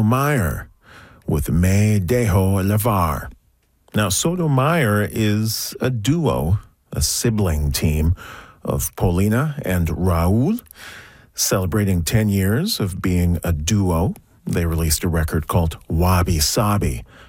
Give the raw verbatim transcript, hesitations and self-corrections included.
Sotomayor with Me Dejo Levar. Now, Sotomayor is a duo, a sibling team of Paulina and Raul. Celebrating ten years of being a duo, they released a record called Wabi Sabi